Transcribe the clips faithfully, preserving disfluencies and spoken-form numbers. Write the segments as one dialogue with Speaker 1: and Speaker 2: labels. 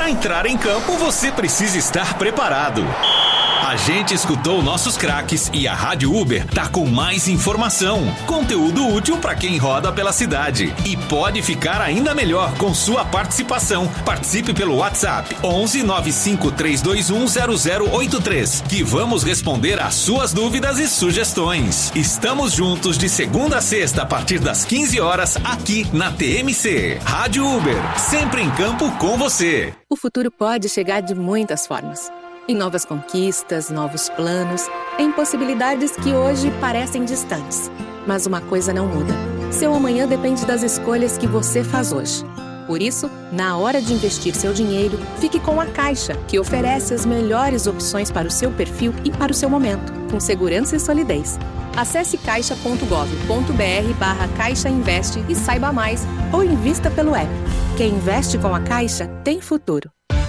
Speaker 1: Para entrar em campo, você precisa estar preparado. A gente escutou nossos craques e a Rádio Uber tá com mais informação, conteúdo útil para quem roda pela cidade. E pode ficar ainda melhor com sua participação. Participe pelo WhatsApp onze nove cinco três dois um zero zero oito três, que vamos responder às suas dúvidas e sugestões. Estamos juntos de segunda a sexta a partir das quinze horas aqui na T M C. Rádio Uber, sempre em campo com você.
Speaker 2: O futuro pode chegar de muitas formas. Em novas conquistas, novos planos, em possibilidades que hoje parecem distantes. Mas uma coisa não muda. Seu amanhã depende das escolhas que você faz hoje. Por isso, na hora de investir seu dinheiro, fique com a Caixa, que oferece as melhores opções para o seu perfil e para o seu momento, com segurança e solidez. Acesse caixa ponto gov ponto br barra Caixa Investe e saiba mais, ou invista pelo app. Quem investe com a Caixa tem futuro.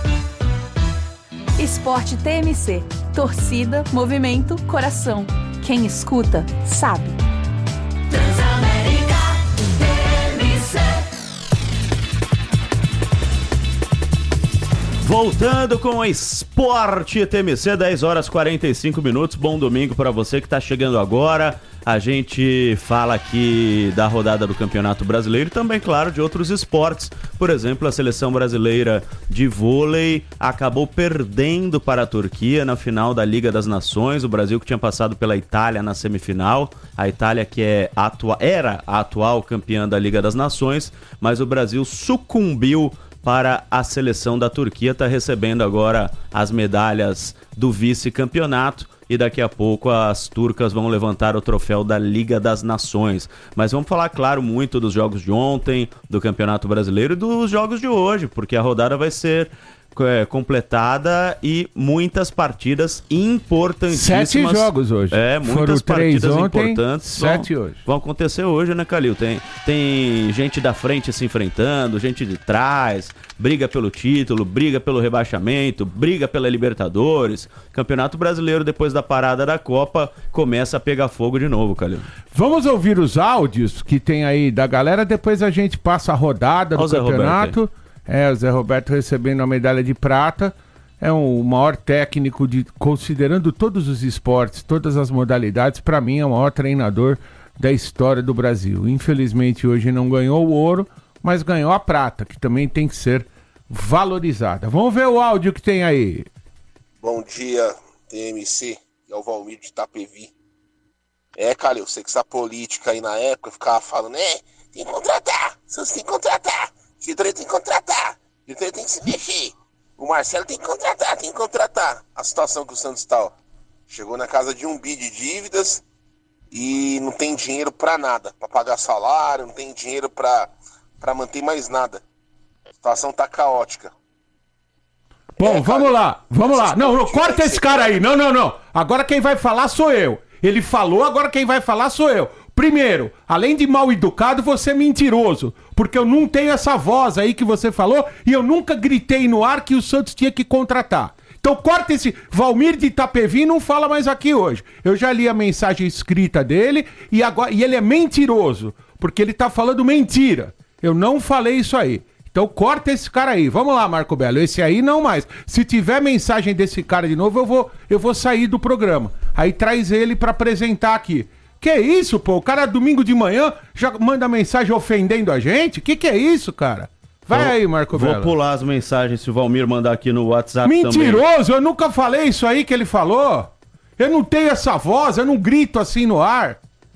Speaker 3: Esporte T M C. Torcida, movimento, coração. Quem escuta, sabe.
Speaker 4: Transamérica T M C.
Speaker 5: Voltando com o Esporte T M C, dez horas e quarenta e cinco minutos. Bom domingo para você que está chegando agora. A gente fala aqui da rodada do Campeonato Brasileiro e também, claro, de outros esportes. Por exemplo, a seleção brasileira de vôlei acabou perdendo para a Turquia na final da Liga das Nações. O Brasil que tinha passado pela Itália na semifinal. A Itália que é atua- era a atual campeã da Liga das Nações, mas o Brasil sucumbiu para a seleção da Turquia. Está recebendo agora as medalhas do vice-campeonato. E daqui a pouco as turcas vão levantar o troféu da Liga das Nações. Mas vamos falar, claro, muito dos jogos de ontem, do Campeonato Brasileiro e dos jogos de hoje, porque a rodada vai ser é, completada e muitas partidas importantíssimas.
Speaker 6: Sete jogos hoje.
Speaker 5: É, muitas
Speaker 6: Foram três
Speaker 5: partidas
Speaker 6: ontem,
Speaker 5: importantes.
Speaker 6: Sete
Speaker 5: vão,
Speaker 6: hoje.
Speaker 5: Vão acontecer hoje, né, Calil? Tem, tem gente da frente se enfrentando, gente de trás, briga pelo título, briga pelo rebaixamento, briga pela Libertadores. Campeonato Brasileiro, depois da parada da Copa, começa a pegar fogo de novo, Calil.
Speaker 6: Vamos ouvir os áudios que tem aí da galera, depois a gente passa a rodada do campeonato. É, o Zé Roberto recebendo a medalha de prata. É um, o maior técnico, de, considerando todos os esportes, todas as modalidades, para mim é o maior treinador da história do Brasil. Infelizmente hoje não ganhou o ouro, mas ganhou a prata, que também tem que ser valorizada. Vamos ver o áudio que tem aí.
Speaker 7: Bom dia, T M C, é o Valmir de Itapevi. É, cara, eu sei que essa política aí na época ficava falando, né, tem que contratar, Santos tem que contratar, diretoria tem que contratar, diretoria tem que se mexer, o Marcelo tem que contratar, tem que contratar. A situação que o Santos tá, ó, chegou na casa de um bi de dívidas e não tem dinheiro pra nada, pra pagar salário, não tem dinheiro pra, pra manter mais nada. A situação tá caótica.
Speaker 6: Bom,
Speaker 7: É,
Speaker 6: vamos
Speaker 7: cara,
Speaker 6: lá, vamos lá. Não, não,
Speaker 7: políticos
Speaker 6: corta
Speaker 7: têm que
Speaker 6: esse
Speaker 7: ser-
Speaker 6: cara aí. Não, não, não. Agora quem vai falar sou eu. Ele falou, agora quem vai falar sou eu. Primeiro, além de mal educado, você é mentiroso. Porque eu não tenho essa voz aí que você falou e eu nunca gritei no ar que o Santos tinha que contratar. Então corta esse Valmir de Itapevi, não fala mais aqui hoje. Eu já li a mensagem escrita dele e, agora, e ele é mentiroso, porque ele tá falando mentira. Eu não falei isso aí. Então corta esse cara aí. Vamos lá, Marco Belo. Esse aí não mais. Se tiver mensagem desse cara de novo, eu vou, eu vou sair do programa. Aí traz ele pra apresentar aqui. Que isso, pô? O cara domingo de manhã já manda mensagem ofendendo a gente? Que que é isso, cara? Vai
Speaker 5: Eu
Speaker 6: aí, Marco
Speaker 5: Vou
Speaker 6: Belo.
Speaker 5: pular as mensagens se o Valmir mandar aqui no WhatsApp também.
Speaker 6: Mentiroso, eu nunca falei isso aí que ele falou. Eu não tenho essa voz, eu não grito assim no ar.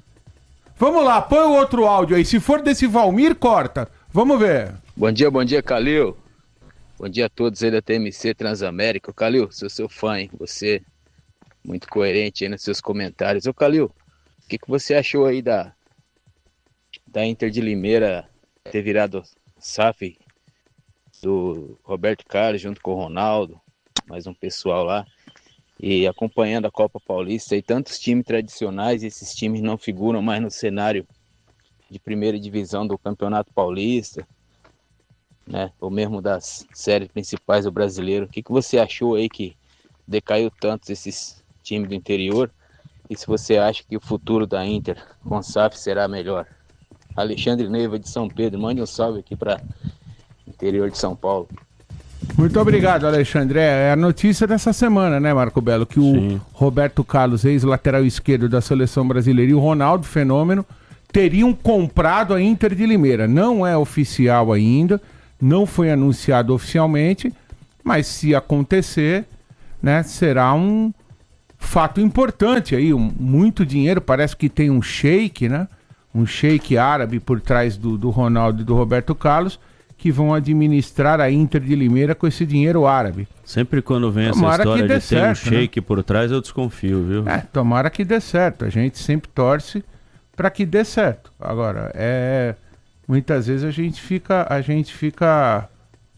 Speaker 6: Vamos lá, põe o outro áudio aí. Se for desse Valmir, corta. Vamos ver.
Speaker 8: Bom dia, bom dia, Calil. Bom dia a todos aí da T M C Transamérica. Ô, Calil, sou seu fã, hein? Você muito coerente aí nos seus comentários. Ô, Calil, o que, que você achou aí da, da Inter de Limeira ter virado S A F do Roberto Carlos junto com o Ronaldo, mais um pessoal lá, e acompanhando a Copa Paulista e tantos times tradicionais, esses times não figuram mais no cenário de primeira divisão do Campeonato Paulista, né, ou mesmo das séries principais do brasileiro. O que, que você achou aí que decaiu tanto esses times do interior? E se você acha que o futuro da Inter com S A F será melhor? Alexandre Neiva de São Pedro, mande um salve aqui para interior de São Paulo.
Speaker 6: Muito obrigado, Alexandre. É a notícia dessa semana, né, Marco Belo? Que
Speaker 5: Sim.
Speaker 6: o Roberto Carlos, ex-lateral esquerdo da seleção brasileira, e o Ronaldo Fenômeno teriam comprado a Inter de Limeira. Não é oficial ainda, não foi anunciado oficialmente, mas se acontecer, né, será um fato importante aí, um, muito dinheiro. Parece que tem um sheik, né? Um sheik árabe por trás do, do Ronaldo e do Roberto Carlos, que vão administrar a Inter de Limeira com esse dinheiro árabe.
Speaker 5: Sempre quando vem essa
Speaker 6: Tomara
Speaker 5: história
Speaker 6: que dê
Speaker 5: de ter um
Speaker 6: certo,
Speaker 5: shake por trás, eu desconfio, viu?
Speaker 6: É, tomara que dê certo. A gente sempre torce para que dê certo. Agora, é, muitas vezes a gente fica, a gente fica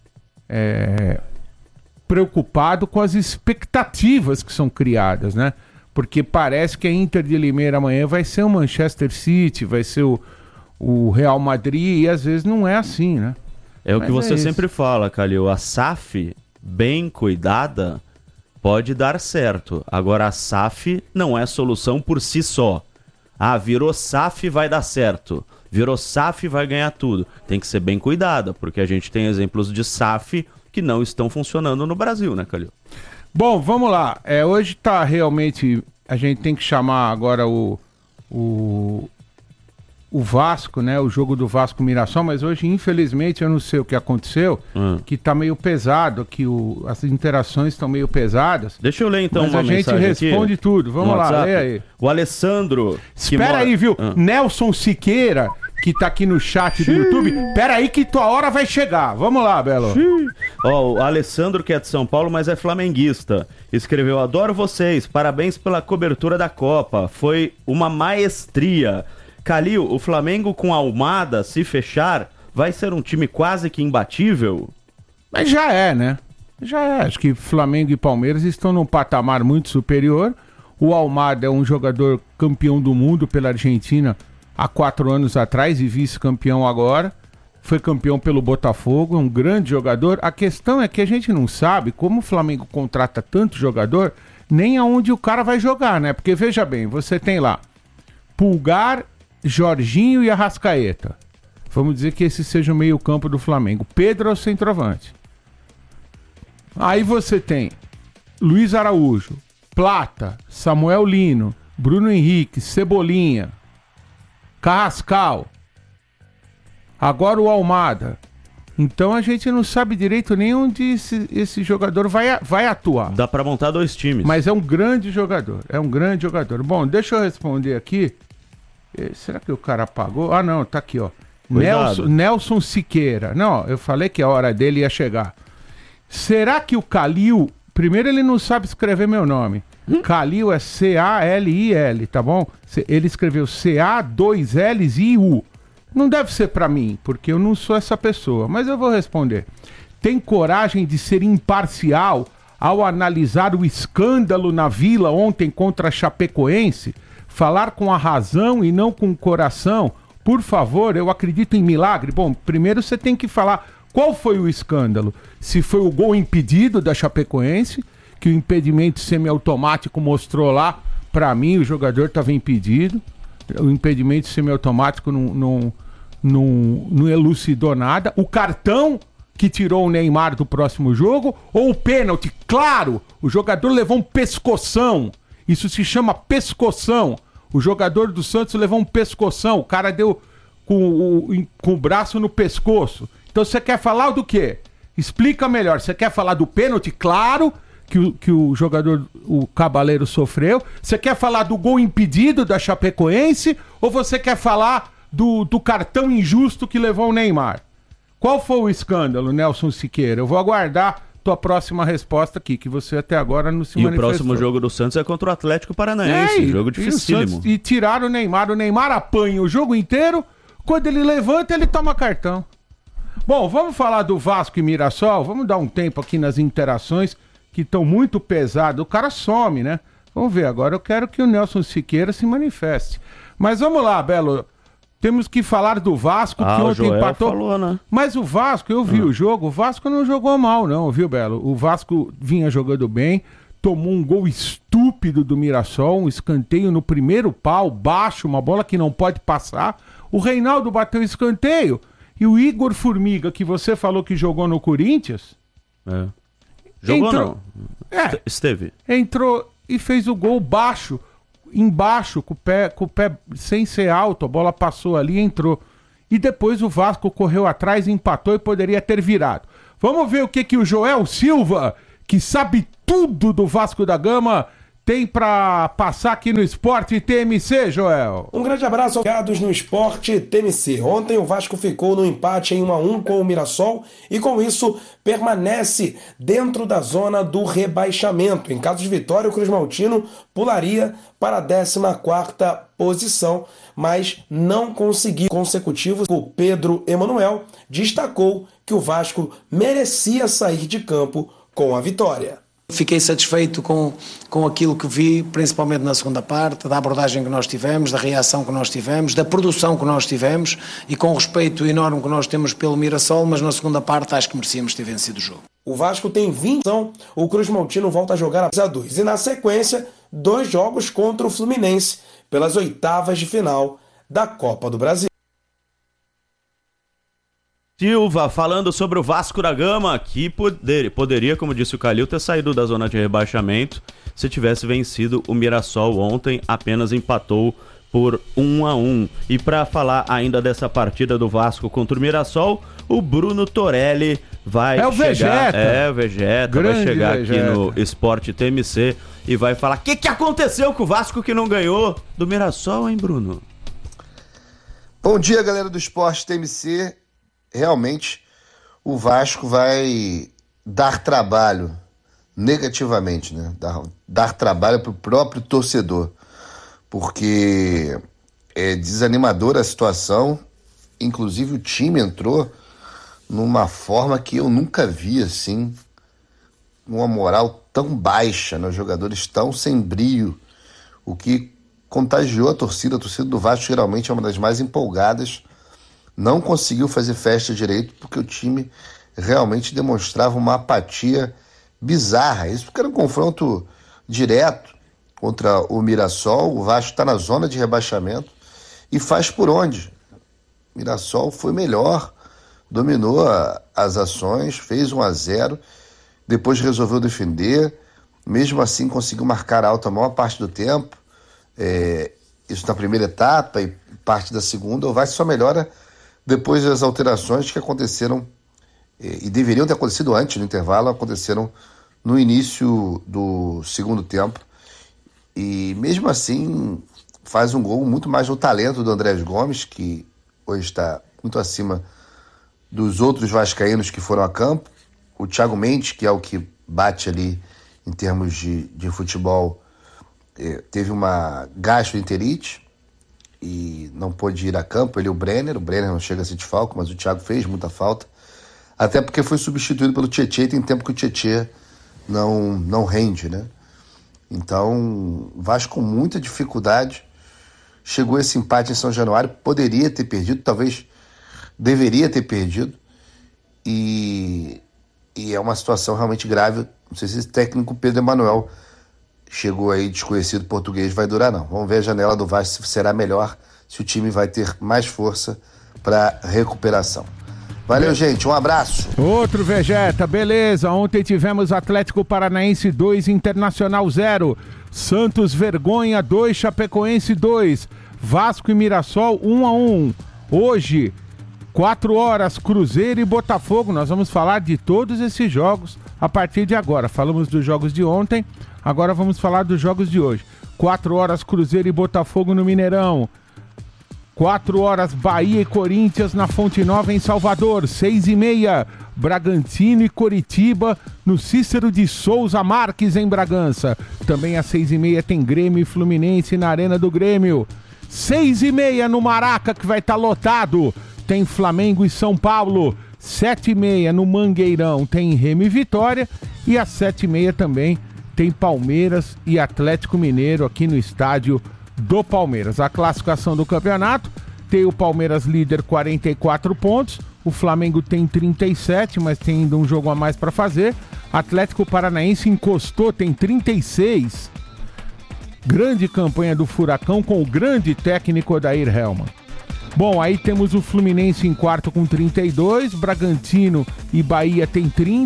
Speaker 6: é, preocupado com as expectativas que são criadas, né? Porque parece que a Inter de Limeira amanhã vai ser o Manchester City, vai ser o, o Real Madrid, e às vezes não é assim, né?
Speaker 5: É o
Speaker 6: Mas
Speaker 5: que você
Speaker 6: é
Speaker 5: sempre fala, Calil. A S A F, bem cuidada, pode dar certo. Agora, a S A F não é solução por si só. Ah, virou S A F, vai dar certo. Virou S A F, vai ganhar tudo. Tem que ser bem cuidada, porque a gente tem exemplos de S A F que não estão funcionando no Brasil, né, Calil?
Speaker 6: Bom, vamos lá. É, hoje tá realmente... A gente tem que chamar agora o... o... o Vasco, né? O jogo do Vasco Mirassol, mas hoje, infelizmente, eu não sei o que aconteceu,
Speaker 5: Hum.
Speaker 6: que tá meio pesado, que o, as interações estão meio pesadas.
Speaker 5: Deixa eu ler então
Speaker 6: Mas
Speaker 5: uma
Speaker 6: a gente
Speaker 5: mensagem
Speaker 6: responde
Speaker 5: aqui
Speaker 6: tudo. Vamos
Speaker 5: no
Speaker 6: lá,
Speaker 5: WhatsApp.
Speaker 6: lê aí.
Speaker 5: O Alessandro... que
Speaker 6: Espera
Speaker 5: mora-
Speaker 6: aí, viu?
Speaker 5: Ah.
Speaker 6: Nelson Siqueira, que tá aqui no chat do YouTube. Espera aí que tua hora vai chegar. Vamos lá, Belo.
Speaker 5: Ó, o Alessandro, que é de São Paulo, mas é flamenguista, escreveu: adoro vocês, parabéns pela cobertura da Copa, foi uma maestria. Calil, o Flamengo com a Almada, se fechar, vai ser um time quase que imbatível?
Speaker 6: Mas já é, né? Já é. Acho que Flamengo e Palmeiras estão num patamar muito superior. O Almada é um jogador campeão do mundo pela Argentina há quatro anos atrás e vice-campeão agora. Foi campeão pelo Botafogo, é um grande jogador. A questão é que a gente não sabe como o Flamengo contrata tanto jogador, nem aonde o cara vai jogar, né? Porque veja bem, você tem lá Pulgar, Jorginho e Arrascaeta. Vamos dizer que esse seja o meio-campo do Flamengo. Pedro é o centroavante. Aí você tem Luiz Araújo, Plata, Samuel Lino, Bruno Henrique, Cebolinha, Carrascal. Agora o Almada. Então a gente não sabe direito nem onde esse, esse jogador vai, vai atuar.
Speaker 5: Dá pra montar dois times.
Speaker 6: Mas é um grande jogador. É um grande jogador. Bom, deixa eu responder aqui. Eh, Será que o cara apagou? Ah, não, tá aqui, ó. Nelson, Nelson Siqueira. Não, eu falei que a hora dele ia chegar. Será que o Calil... Primeiro, ele não sabe escrever meu nome. Hum? Calil é C A L I L, tá bom? Ele escreveu C A dois L's I U. Não deve ser pra mim, porque eu não sou essa pessoa. Mas eu vou responder. Tem coragem de ser imparcial ao analisar o escândalo na Vila ontem contra a Chapecoense? Falar com a razão e não com o coração? Por favor, eu acredito em milagre. Bom, primeiro você tem que falar qual foi o escândalo. Se foi o gol impedido da Chapecoense, que o impedimento semiautomático mostrou lá, pra mim o jogador estava impedido. O impedimento semiautomático não, não, não, não elucidou nada. O cartão que tirou o Neymar do próximo jogo, ou o pênalti? Claro, o jogador levou um pescoção. Isso se chama pescoção. O jogador do Santos levou um pescoção. O cara deu com o, com o braço no pescoço. Então você quer falar do quê? Explica melhor. Você quer falar do pênalti? Claro que o, que o jogador, o Cabaleiro, sofreu. Você quer falar do gol impedido da Chapecoense? Ou você quer falar do, do cartão injusto que levou o Neymar? Qual foi o escândalo, Nelson Siqueira? Eu vou aguardar tua próxima resposta aqui, que você até agora não se
Speaker 5: E
Speaker 6: manifestou.
Speaker 5: o próximo jogo do Santos é contra o Atlético Paranaense,
Speaker 6: É, e-
Speaker 5: jogo
Speaker 6: e o
Speaker 5: dificílimo.
Speaker 6: Santos- E tiraram o Neymar. O Neymar apanha o jogo inteiro. Quando ele levanta, ele toma cartão. Bom, vamos falar do Vasco e Mirassol. Vamos dar um tempo aqui nas interações que estão muito pesadas. O cara some, né? Vamos ver agora. Eu quero que o Nelson Siqueira se manifeste. Mas vamos lá, Belo. Temos que falar do Vasco,
Speaker 5: Ah,
Speaker 6: que
Speaker 5: o
Speaker 6: ontem
Speaker 5: Joel
Speaker 6: empatou.
Speaker 5: falou, né?
Speaker 6: Mas o Vasco, eu vi o jogo, o Vasco não jogou mal não, viu, Belo? O Vasco vinha jogando bem, tomou um gol estúpido do Mirassol, um escanteio no primeiro pau, baixo, uma bola que não pode passar. O Reinaldo bateu escanteio e o Igor Formiga, que você falou que jogou no Corinthians,
Speaker 5: É. Jogou
Speaker 6: Entrou,
Speaker 5: não?
Speaker 6: É.
Speaker 5: Esteve.
Speaker 6: Entrou e fez o gol baixo, embaixo, com o pé, com o pé sem ser alto, a bola passou ali e entrou. E depois o Vasco correu atrás, empatou e poderia ter virado. Vamos ver o que, que o Joel Silva, que sabe tudo do Vasco da Gama, tem pra passar aqui no Esporte T M C, Joel.
Speaker 9: Um grande abraço aos ligados no Esporte T M C. Ontem o Vasco ficou no empate em um a um com o Mirassol e com isso permanece dentro da zona do rebaixamento. Em caso de vitória, o Cruz Maltino pularia para a décima quarta posição, mas não conseguiu consecutivos. O Pedro Emanuel destacou que o Vasco merecia sair de campo com a vitória.
Speaker 10: Fiquei satisfeito com, com aquilo que vi, principalmente na segunda parte, da abordagem que nós tivemos, da reação que nós tivemos, da produção que nós tivemos e com o respeito enorme que nós temos pelo Mirassol, mas na segunda parte acho que merecíamos ter vencido o jogo.
Speaker 9: O Vasco tem vinte, então o Cruz Maltino volta a jogar a dois. E na sequência, dois jogos contra o Fluminense pelas oitavas de final da Copa do Brasil.
Speaker 5: Silva falando sobre o Vasco da Gama, que poder, poderia, como disse o Calil, ter saído da zona de rebaixamento se tivesse vencido o Mirassol ontem, apenas empatou por um a um. E para falar ainda dessa partida do Vasco contra o Mirassol, o Bruno Torelli vai
Speaker 6: é o
Speaker 5: chegar...
Speaker 6: Vegeta.
Speaker 5: É, o Vegeta,
Speaker 6: Grande
Speaker 5: vai chegar
Speaker 6: Vegeta.
Speaker 5: aqui no Esporte T M C e vai falar o que, que aconteceu com o Vasco que não ganhou do Mirassol, hein, Bruno?
Speaker 11: Bom dia, galera do Esporte T M C. Realmente o Vasco vai dar trabalho negativamente, né? Dar, dar trabalho para o próprio torcedor, porque é desanimadora a situação. Inclusive o time entrou numa forma que eu nunca vi assim, uma moral tão baixa, né? Os jogadores tão sem brio, o que contagiou a torcida. A torcida do Vasco geralmente é uma das mais empolgadas. Não conseguiu fazer festa direito porque o time realmente demonstrava uma apatia bizarra. Isso porque era um confronto direto contra o Mirassol. O Vasco está na zona de rebaixamento e faz por onde? O Mirassol foi melhor, dominou a, as ações, fez um a zero, depois resolveu defender, mesmo assim conseguiu marcar alto a maior parte do tempo. É, isso na primeira etapa e parte da segunda. O Vasco só melhora depois das alterações que aconteceram, e deveriam ter acontecido antes, no intervalo, aconteceram no início do segundo tempo. E mesmo assim, faz um gol muito mais no talento do Andrés Gomes, que hoje está muito acima dos outros vascaínos que foram a campo. O Thiago Mendes, que é o que bate ali em termos de, de futebol, teve uma gastroenterite e não pôde ir a campo. Ele e o Brenner, o Brenner não chega a ser desfalco, mas o Thiago fez muita falta, até porque foi substituído pelo Tietê, e tem tempo que o Tietê não, não rende, né? Então, o Vasco com muita dificuldade chegou a esse empate em São Januário, poderia ter perdido, talvez deveria ter perdido, e, e é uma situação realmente grave. Não sei se esse técnico Pedro Emanuel chegou aí desconhecido português, vai durar não. Vamos ver a janela do Vasco se será melhor, se o time vai ter mais força para recuperação. Valeu, gente, um abraço.
Speaker 6: Outro Vegeta, beleza. Ontem tivemos Atlético Paranaense dois, Internacional zero, Santos Vergonha dois, Chapecoense dois, Vasco e Mirassol um a um. Hoje, quatro horas, Cruzeiro e Botafogo. Nós vamos falar de todos esses jogos a partir de agora. Falamos dos jogos de ontem, agora vamos falar dos jogos de hoje. quatro horas, Cruzeiro e Botafogo no Mineirão. quatro horas, Bahia e Corinthians na Fonte Nova em Salvador. seis e meia, Bragantino e Coritiba no Cícero de Souza Marques em Bragança. Também às seis e meia tem Grêmio e Fluminense na Arena do Grêmio. seis e meia no Maraca, que vai estar lotado, tem Flamengo e São Paulo. sete e meia no Mangueirão tem Remo e Vitória. E às sete e meia também tem Palmeiras e Atlético Mineiro aqui no estádio do Palmeiras. A classificação do campeonato tem o Palmeiras líder, quarenta e quatro pontos, o Flamengo tem trinta e sete, mas tem ainda um jogo a mais para fazer. Atlético Paranaense encostou, tem trinta e seis. Grande campanha do Furacão com o grande técnico Odair Hellmann. Bom, aí temos o Fluminense em quarto com trinta e dois, Bragantino e Bahia tem trinta,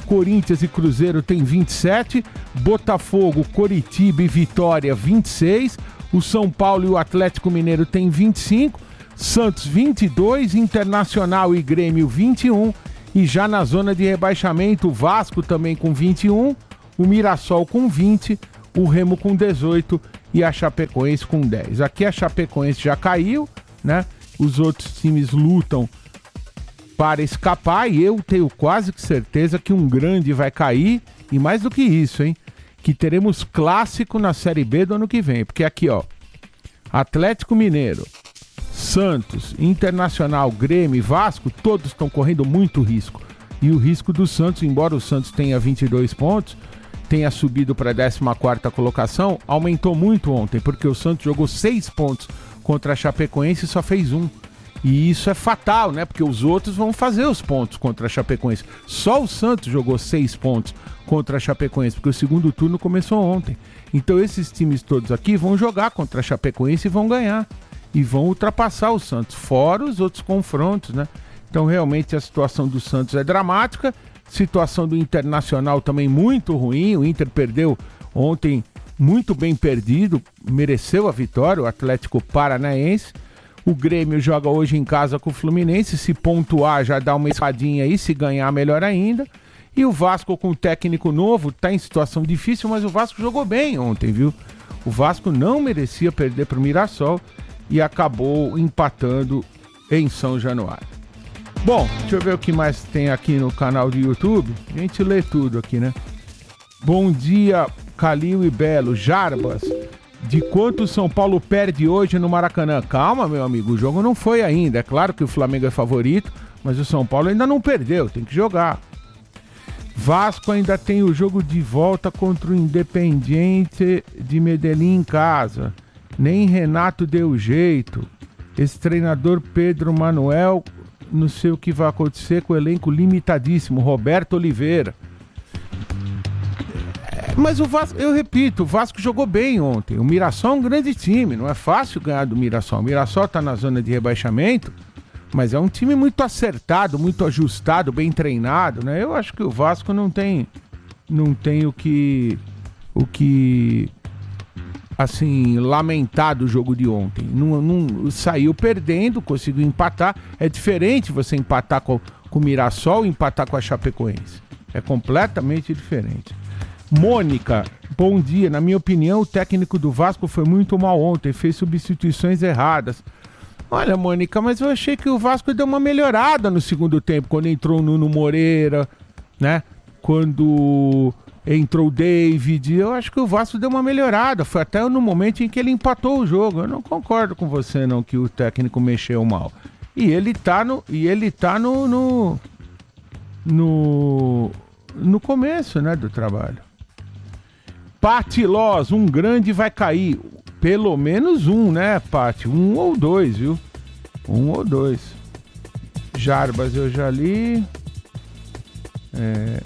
Speaker 6: Corinthians e Cruzeiro tem vinte e sete, Botafogo, Coritiba e Vitória vinte e seis, o São Paulo e o Atlético Mineiro tem vinte e cinco, Santos vinte e dois, Internacional e Grêmio vinte e um, e já na zona de rebaixamento o Vasco também com vinte e um, o Mirassol com vinte, o Remo com dezoito e a Chapecoense com dez. Aqui a Chapecoense já caiu, né? Os outros times lutam para escapar e eu tenho quase que certeza que um grande vai cair e mais do que isso, hein? Que teremos clássico na Série B do ano que vem, porque aqui, ó, Atlético Mineiro, Santos, Internacional, Grêmio e Vasco, todos estão correndo muito risco. E o risco do Santos, embora o Santos tenha vinte e dois pontos, tenha subido para a décima quarta colocação, aumentou muito ontem, porque o Santos jogou seis pontos contra a Chapecoense e só fez um. E isso é fatal, né? Porque os outros vão fazer os pontos contra a Chapecoense. Só o Santos jogou seis pontos contra a Chapecoense, porque o segundo turno começou ontem. Então esses times todos aqui vão jogar contra a Chapecoense e vão ganhar. E vão ultrapassar o Santos, fora os outros confrontos, né? Então realmente a situação do Santos é dramática. Situação do Internacional também muito ruim. O Inter perdeu ontem muito bem perdido, mereceu a vitória, o Atlético Paranaense. O Grêmio joga hoje em casa com o Fluminense, se pontuar já dá uma espadinha aí, se ganhar melhor ainda. E o Vasco com o técnico novo está em situação difícil, mas o Vasco jogou bem ontem, viu? O Vasco não merecia perder para o Mirassol e acabou empatando em São Januário. Bom, deixa eu ver o que mais tem aqui no canal do YouTube. A gente lê tudo aqui, né? Bom dia, Calil e Belo. Jarbas, de quanto o São Paulo perde hoje no Maracanã? Calma, meu amigo, o jogo não foi ainda. É claro que o Flamengo é favorito, mas o São Paulo ainda não perdeu, tem que jogar. Vasco ainda tem o jogo de volta contra o Independiente de Medellín em casa. Nem Renato deu jeito. Esse treinador Pedro Manuel, não sei o que vai acontecer com o elenco limitadíssimo. Roberto Oliveira. Mas o Vasco, eu repito, o Vasco jogou bem ontem. O Mirassol é um grande time, não é fácil ganhar do Mirassol. O Mirassol está na zona de rebaixamento, mas é um time muito acertado, muito ajustado, bem treinado, né? Eu acho que o Vasco não tem, não tem o que, o que, assim, lamentar do jogo de ontem. Não, não, saiu perdendo, conseguiu empatar. É diferente você empatar com, com o Mirassol e empatar com a Chapecoense. É completamente diferente. Mônica, bom dia. Na minha opinião, o técnico do Vasco foi muito mal ontem, fez substituições erradas. Olha, Mônica, mas eu achei que o Vasco deu uma melhorada no segundo tempo, quando entrou o Nuno Moreira, né? Quando entrou o David, eu acho que o Vasco deu uma melhorada. Foi até no momento em que ele empatou o jogo. Eu não concordo com você, não, que o técnico mexeu mal. E ele tá no, e ele tá no, no, no, no começo, né, do trabalho. Pati Loz, um grande vai cair. Pelo menos um, né, Pati? Um ou dois, viu? Um ou dois. Jarbas eu já li. É...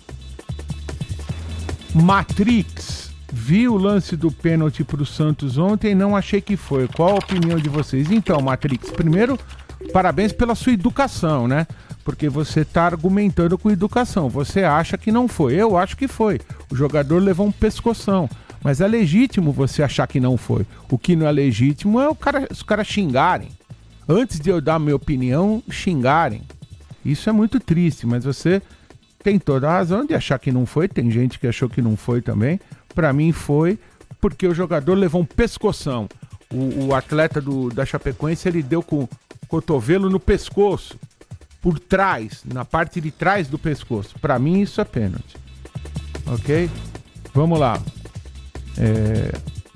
Speaker 6: Matrix. Vi o lance do pênalti pro Santos ontem e não achei que foi. Qual a opinião de vocês? Então, Matrix, primeiro, parabéns pela sua educação, né? Porque você tá argumentando com educação. Você acha que não foi. Eu acho que foi. O jogador levou um pescoção. Mas é legítimo você achar que não foi. O que não é legítimo é o cara, os caras xingarem. Antes de eu dar a minha opinião, xingarem. Isso é muito triste, mas você tem toda a razão de achar que não foi. Tem gente que achou que não foi também. Pra mim foi porque o jogador levou um pescoção. O, o atleta do, da Chapecoense, ele deu com o cotovelo no pescoço. Por trás, na parte de trás do pescoço. Pra mim isso é pênalti. Ok? Vamos lá. É...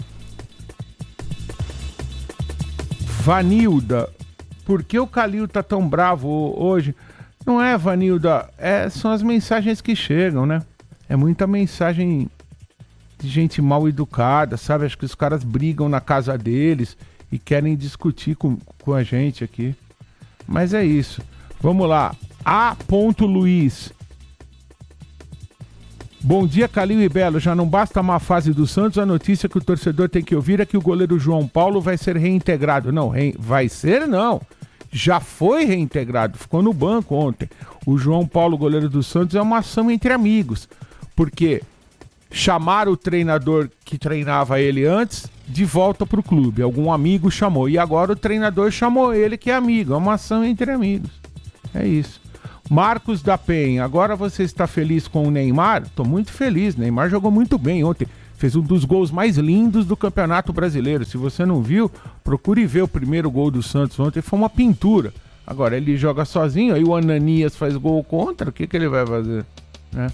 Speaker 6: Vanilda, por que o Calil tá tão bravo hoje? Não é, Vanilda, é, são as mensagens que chegam, né? É muita mensagem de gente mal educada, sabe? Acho que os caras brigam na casa deles e querem discutir com, com a gente aqui. Mas é isso. Vamos lá. A. Luiz. Bom dia, Calil e Belo. Já não basta a má fase do Santos, a notícia que o torcedor tem que ouvir é que o goleiro João Paulo vai ser reintegrado. Não, re... vai ser não. já foi reintegrado, ficou no banco ontem. O João Paulo, goleiro do Santos, é uma ação entre amigos, porque chamaram o treinador que treinava ele antes de volta pro clube. Algum amigo chamou, e agora o treinador chamou ele, que é amigo. É uma ação entre amigos. É isso. Marcos da Penha, agora você está feliz com o Neymar? Tô muito feliz, Neymar jogou muito bem ontem. Fez um dos gols mais lindos do Campeonato Brasileiro. Se você não viu, procure ver o primeiro gol do Santos ontem. Foi uma pintura. Agora, ele joga sozinho, aí o Ananias faz gol contra. O que, que ele vai fazer? Né?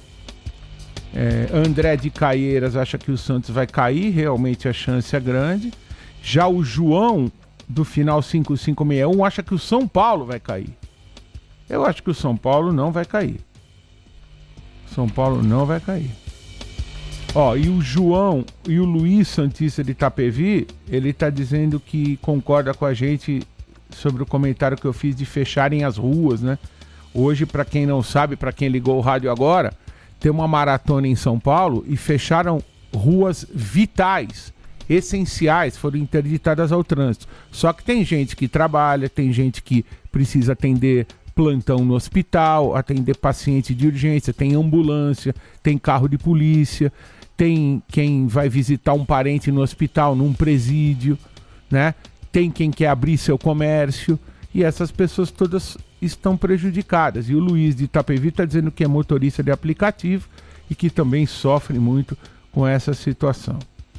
Speaker 6: É, André de Caieiras acha que o Santos vai cair. Realmente a chance é grande. Já o João, do final cinco cinco seis um, acha que o São Paulo vai cair. Eu acho que o São Paulo não vai cair. São Paulo não vai cair. Ó, e o João e o Luiz Santista de Itapevi, ele tá dizendo que concorda com a gente sobre o comentário que eu fiz de fecharem as ruas, né? Hoje, para quem não sabe, para quem ligou o rádio agora, tem uma maratona em São Paulo e fecharam ruas vitais, essenciais, foram interditadas ao trânsito. Só que tem gente que trabalha, tem gente que precisa atender plantão no hospital, atender paciente de urgência, tem ambulância, tem carro de polícia, tem quem vai visitar um parente no hospital, num presídio, né? Tem quem quer abrir seu comércio, e essas pessoas todas estão prejudicadas. E o Luiz de Itapevi está dizendo que é motorista de aplicativo e que também sofre muito com essa situação.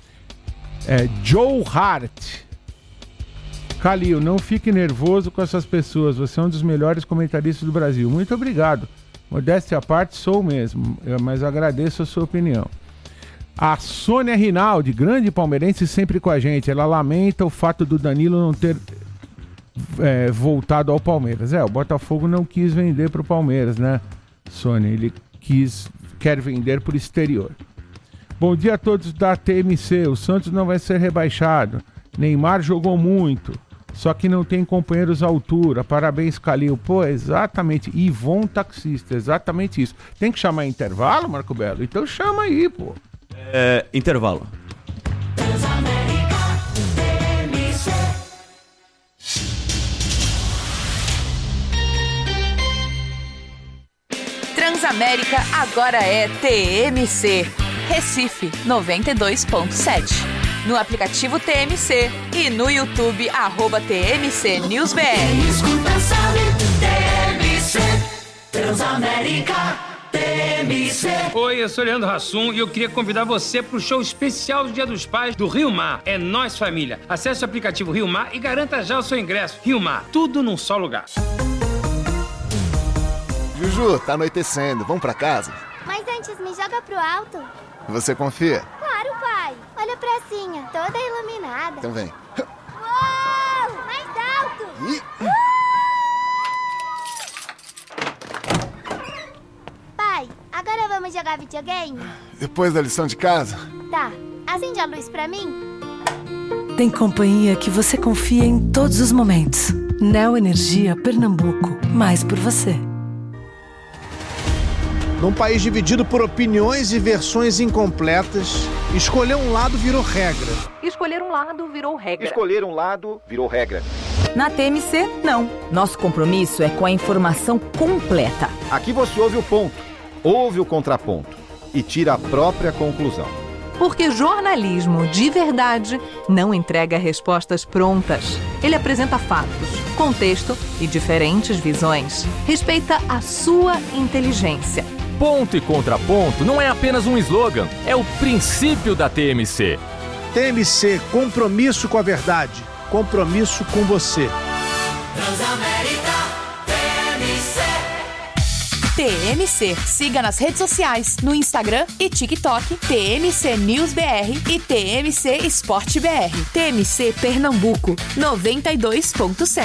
Speaker 6: É, Joe Hart. Calil, não fique nervoso com essas pessoas, você é um dos melhores comentaristas do Brasil. Muito obrigado. Modéstia à parte, sou mesmo, mas agradeço a sua opinião. A Sônia Rinaldi, grande palmeirense, sempre com a gente. Ela lamenta o fato do Danilo não ter é, voltado ao Palmeiras. É, o Botafogo não quis vender para o Palmeiras, né, Sônia? Ele quis, quer vender para o exterior. Bom dia a todos da T M C. O Santos não vai ser rebaixado. Neymar jogou muito, só que não tem companheiros à altura. Parabéns, Calil. Pô, exatamente. Ivon Taxista, exatamente isso. Tem que chamar intervalo, Marco Belo? Então chama aí, pô.
Speaker 5: É, intervalo.
Speaker 3: Transamérica agora é T M C. Recife noventa e dois ponto sete. No aplicativo T M C e no YouTube, arroba T M C News B R.
Speaker 4: Quem escuta sabe, T M C, Transamérica. T M C.
Speaker 12: Oi, eu sou Leandro Hassum e eu queria convidar você para o show especial do Dia dos Pais do Rio Mar. É Nós Família. Acesse o aplicativo Rio Mar e garanta já o seu ingresso. Rio Mar, tudo num só lugar.
Speaker 13: Juju, tá anoitecendo. Vamos pra casa?
Speaker 14: Mas antes, me joga pro alto.
Speaker 13: Você confia?
Speaker 14: Claro, pai. Olha a pracinha, toda iluminada.
Speaker 13: Então vem.
Speaker 14: Uou! Mais alto!
Speaker 13: Ih.
Speaker 14: Pai, agora vamos jogar videogame?
Speaker 13: Depois da lição de casa?
Speaker 14: Tá. Acende a luz pra mim.
Speaker 15: Tem companhia que você confia em todos os momentos. Neo Energia Pernambuco. Mais por você.
Speaker 16: Num país dividido por opiniões e versões incompletas, escolher um lado virou regra.
Speaker 17: Escolher um lado virou regra.
Speaker 18: Escolher um lado virou regra.
Speaker 17: Na T M C, não. Nosso compromisso é com a informação completa.
Speaker 18: Aqui você ouve o ponto, ouve o contraponto e tira a própria conclusão.
Speaker 17: Porque jornalismo de verdade não entrega respostas prontas. Ele apresenta fatos, contexto e diferentes visões. Respeita a sua inteligência.
Speaker 19: Ponto e contraponto não é apenas um slogan, é o princípio da T M C.
Speaker 16: T M C, compromisso com a verdade, compromisso com você.
Speaker 4: Transamérica, T M C.
Speaker 3: T M C, siga nas redes sociais, no Instagram e TikTok, T M C News B R e T M C Esporte B R. T M C Pernambuco, noventa e dois ponto sete.